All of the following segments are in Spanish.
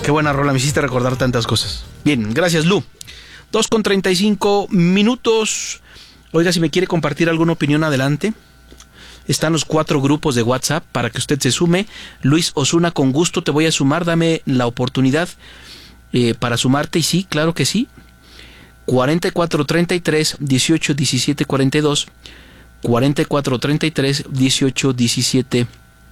Qué buena rola, me hiciste recordar tantas cosas. Bien, gracias, Lu. 2:35. Oiga, si me quiere compartir alguna opinión, adelante. Están los 4 grupos de WhatsApp para que usted se sume. Luis Osuna, con gusto te voy a sumar. Dame la oportunidad para sumarte. Y sí, claro que sí. 4433 18 17 42. 4433 18 17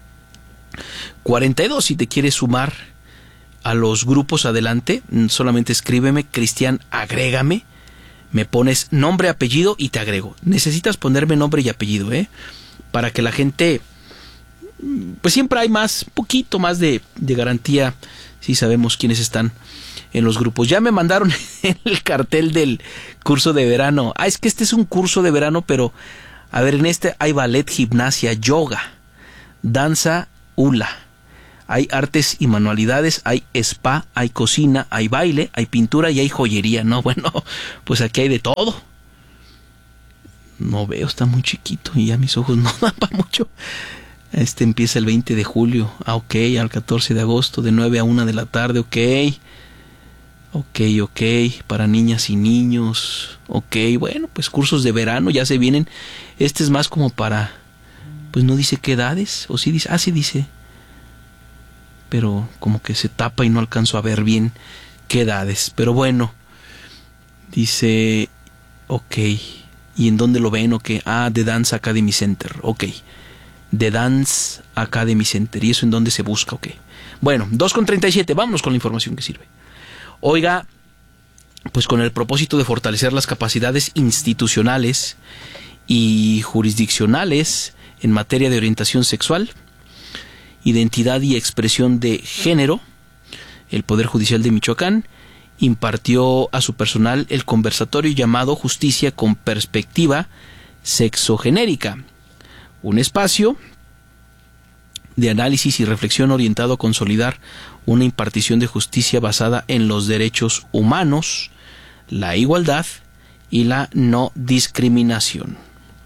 42. Si te quieres sumar a los grupos, adelante. Solamente escríbeme, Cristian, agrégame. Me pones nombre, apellido y te agrego. Necesitas ponerme nombre y apellido, para que la gente, pues siempre hay más, poquito más de garantía si sabemos quiénes están en los grupos. Ya me mandaron el cartel del curso de verano. Es que este es un curso de verano, pero a ver, en este hay ballet, gimnasia, yoga, danza, hula. Hay artes y manualidades, hay spa, hay cocina, hay baile, hay pintura y hay joyería. No, bueno, pues aquí hay de todo. No veo, está muy chiquito y ya mis ojos no dan para mucho. Empieza el 20 de julio. Ok, al 14 de agosto, de 9 a 1 de la tarde, ok, para niñas y niños. Ok, bueno, pues cursos de verano ya se vienen. Este es más como para, pues no dice qué edades, o sí dice, sí dice, pero como que se tapa y no alcanzo a ver bien qué edades. Pero bueno, dice, ok, ¿y en dónde lo ven? Ok, The Dance Academy Center, ok, The Dance Academy Center, ¿y eso en dónde se busca? Ok, bueno, 2:37, vámonos con la información que sirve. Oiga, pues con el propósito de fortalecer las capacidades institucionales y jurisdiccionales en materia de orientación sexual, identidad y expresión de género, el Poder Judicial de Michoacán impartió a su personal el conversatorio llamado Justicia con Perspectiva Sexogenérica, un espacio de análisis y reflexión orientado a consolidar una impartición de justicia basada en los derechos humanos, la igualdad y la no discriminación.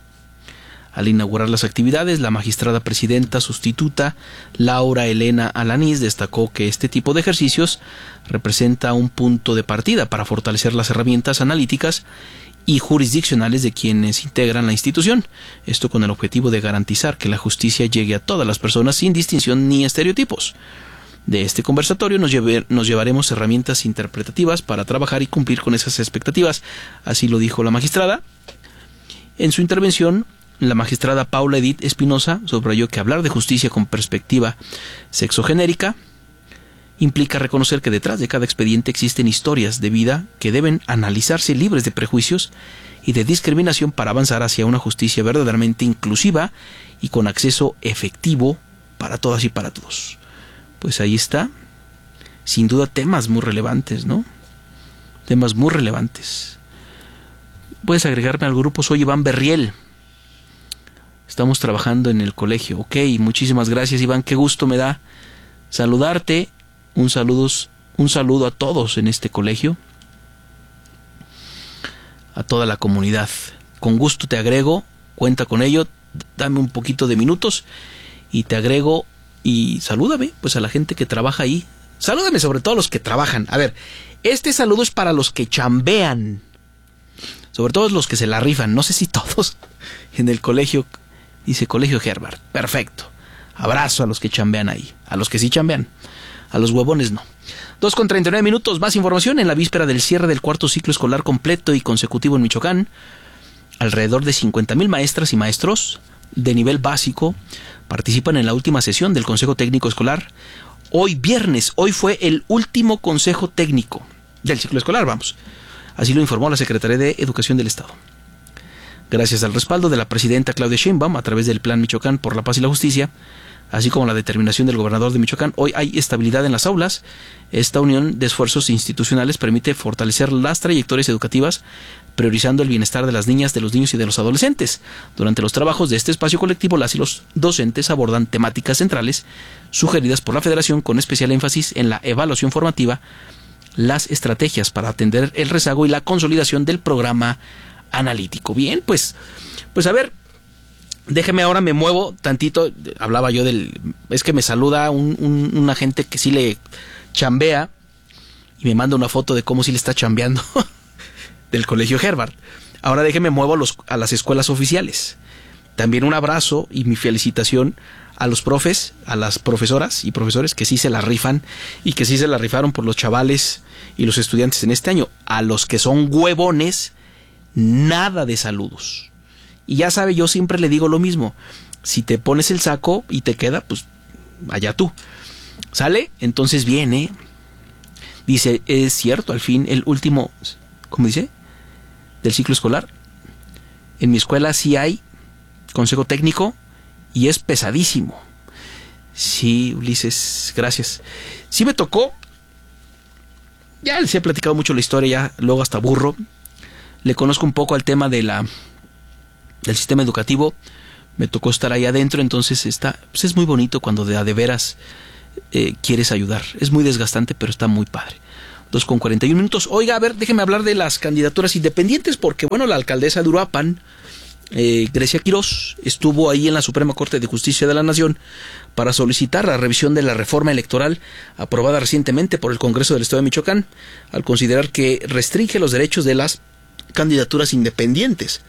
Al inaugurar las actividades, la magistrada presidenta sustituta Laura Elena Alanís destacó que este tipo de ejercicios representa un punto de partida para fortalecer las herramientas analíticas y jurisdiccionales de quienes integran la institución. Esto con el objetivo de garantizar que la justicia llegue a todas las personas sin distinción ni estereotipos. De este conversatorio nos llevaremos herramientas interpretativas para trabajar y cumplir con esas expectativas. Así lo dijo la magistrada. En su intervención, la magistrada Paula Edith Espinosa subrayó que hablar de justicia con perspectiva sexogenérica implica reconocer que detrás de cada expediente existen historias de vida que deben analizarse libres de prejuicios y de discriminación para avanzar hacia una justicia verdaderamente inclusiva y con acceso efectivo para todas y para todos. Pues ahí está, sin duda temas muy relevantes, ¿no? Temas muy relevantes. Puedes agregarme al grupo, soy Iván Berriel. Estamos trabajando en el colegio. Ok, muchísimas gracias, Iván, qué gusto me da saludarte. Un saludo a todos en este colegio, a toda la comunidad. Con gusto te agrego, cuenta con ello, dame un poquito de minutos y te agrego y salúdame pues a la gente que trabaja ahí. Salúdame sobre todo a los que trabajan. A ver, este saludo es para los que chambean, sobre todo los que se la rifan. No sé si todos en el colegio, dice Colegio Herbert. Perfecto. Abrazo a los que chambean ahí, a los que sí chambean. A los huevones no. 2:39, más información en la víspera del cierre del cuarto ciclo escolar completo y consecutivo en Michoacán. Alrededor de 50,000 maestras y maestros de nivel básico participan en la última sesión del Consejo Técnico Escolar. Hoy viernes, hoy fue el último Consejo Técnico del ciclo escolar, vamos. Así lo informó la Secretaría de Educación del Estado. Gracias al respaldo de la presidenta Claudia Sheinbaum a través del Plan Michoacán por la Paz y la Justicia, así como la determinación del gobernador de Michoacán, hoy hay estabilidad en las aulas. Esta unión de esfuerzos institucionales permite fortalecer las trayectorias educativas, priorizando el bienestar de las niñas, de los niños y de los adolescentes. Durante los trabajos de este espacio colectivo, las y los docentes abordan temáticas centrales sugeridas por la Federación, con especial énfasis en la evaluación formativa, las estrategias para atender el rezago y la consolidación del programa analítico. Bien, pues a ver, déjeme ahora, me muevo tantito. Hablaba yo es que me saluda una gente que sí le chambea y me manda una foto de cómo sí le está chambeando del colegio Herbert. Ahora déjeme muevo a las escuelas oficiales. También un abrazo y mi felicitación a los profes, a las profesoras y profesores que sí se la rifan y que sí se la rifaron por los chavales y los estudiantes en este año. A los que son huevones, nada de saludos. Y ya sabe, yo siempre le digo lo mismo. Si te pones el saco y te queda, pues allá tú. ¿Sale? Entonces viene. Dice, es cierto, al fin, el último, ¿cómo dice? Del ciclo escolar. En mi escuela sí hay consejo técnico y es pesadísimo. Sí, Ulises, gracias. Sí me tocó. Ya les he platicado mucho la historia, ya luego hasta burro. Le conozco un poco al tema del sistema educativo. Me tocó estar ahí adentro, entonces pues es muy bonito cuando de veras quieres ayudar. Es muy desgastante, pero está muy padre. 2:41. Oiga, a ver, déjeme hablar de las candidaturas independientes, porque bueno, la alcaldesa de Uruapan, Grecia Quirós, estuvo ahí en la Suprema Corte de Justicia de la Nación para solicitar la revisión de la reforma electoral aprobada recientemente por el Congreso del Estado de Michoacán, al considerar que restringe los derechos de las candidaturas independientes.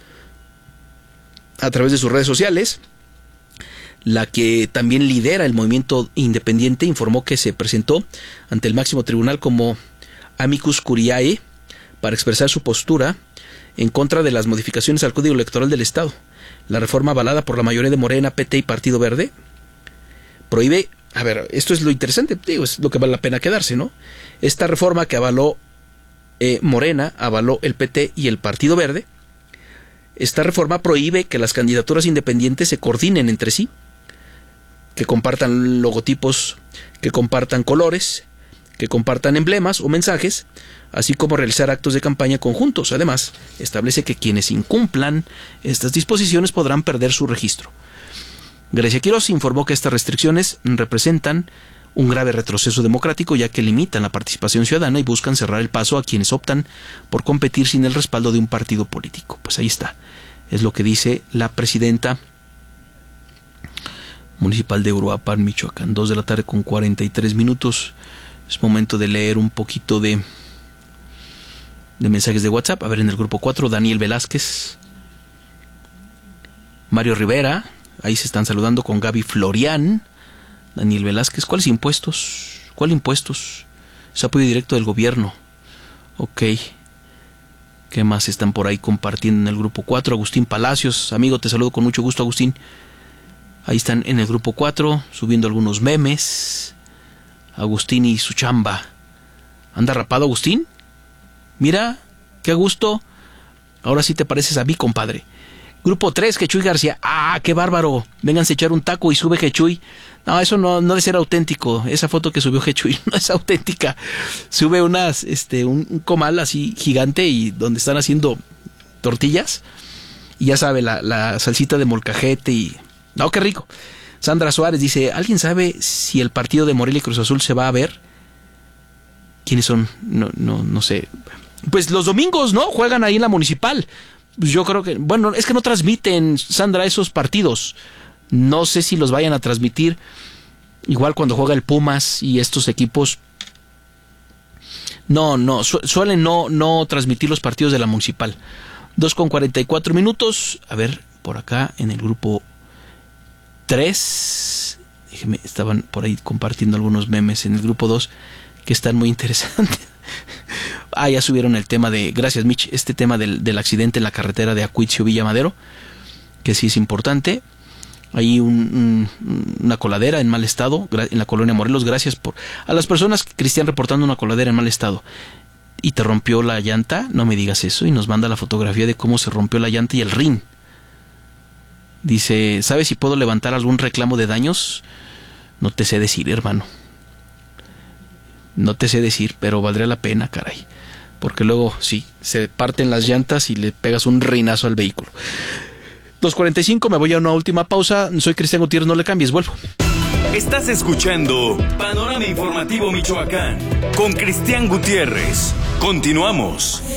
A través de sus redes sociales, la que también lidera el movimiento independiente informó que se presentó ante el máximo tribunal como amicus curiae para expresar su postura en contra de las modificaciones al Código Electoral del Estado. La reforma avalada por la mayoría de Morena, PT y Partido Verde prohíbe, a ver, esto es lo interesante, digo, es lo que vale la pena quedarse, ¿no? Esta reforma que avaló Morena, avaló el PT y el Partido Verde, esta reforma prohíbe que las candidaturas independientes se coordinen entre sí, que compartan logotipos, que compartan colores, que compartan emblemas o mensajes, así como realizar actos de campaña conjuntos. Además, establece que quienes incumplan estas disposiciones podrán perder su registro. Grecia Quirós informó que estas restricciones representan un grave retroceso democrático, ya que limitan la participación ciudadana y buscan cerrar el paso a quienes optan por competir sin el respaldo de un partido político. Pues ahí está, es lo que dice la presidenta municipal de Uruapan, Michoacán. 2:43. Es momento de leer un poquito de mensajes de WhatsApp. A ver, en el grupo 4, Daniel Velázquez, Mario Rivera, ahí se están saludando con Gaby Florian. Daniel Velázquez, ¿cuáles impuestos? ¿Cuál impuestos? Es apoyo directo del gobierno. Ok. ¿Qué más están por ahí compartiendo en el grupo 4? Agustín Palacios, amigo, te saludo con mucho gusto, Agustín. Ahí están en el grupo 4, subiendo algunos memes. Agustín y su chamba. ¿Anda rapado, Agustín? Mira, qué gusto. Ahora sí te pareces a mí, compadre. Grupo 3, Quechuy García. ¡Ah, qué bárbaro! Vénganse a echar un taco y sube Quechuy. No, eso no debe ser auténtico. Esa foto que subió Quechuy no es auténtica. Sube un comal así gigante y donde están haciendo tortillas. Y ya sabe, la salsita de molcajete y... ¡No, qué rico! Sandra Suárez dice, ¿alguien sabe si el partido de Morelia y Cruz Azul se va a ver? ¿Quiénes son? No sé. Pues los domingos, ¿no? Juegan ahí en la Municipal. Yo creo que... Bueno, es que no transmiten, Sandra, esos partidos. No sé si los vayan a transmitir. Igual cuando juega el Pumas y estos equipos... Suelen no transmitir los partidos de la Municipal. 2:44. A ver, por acá en el grupo 3... Déjeme, estaban por ahí compartiendo algunos memes en el grupo 2 que están muy interesantes. Ya subieron el tema de, gracias Mitch, este tema del accidente en la carretera de Acuitzio Villa Madero, que sí es importante. Hay una coladera en mal estado en la colonia Morelos. Gracias a las personas, Cristian, reportando una coladera en mal estado. ¿Y te rompió la llanta? No me digas eso. Y nos manda la fotografía de cómo se rompió la llanta y el rin. Dice, ¿sabes si puedo levantar algún reclamo de daños? No te sé decir, hermano. No te sé decir, pero valdría la pena, caray. Porque luego, sí, se parten las llantas y le pegas un reinazo al vehículo. 2:45, me voy a una última pausa. Soy Cristian Gutiérrez, no le cambies, vuelvo. Estás escuchando Panorama Informativo Michoacán con Cristian Gutiérrez. Continuamos.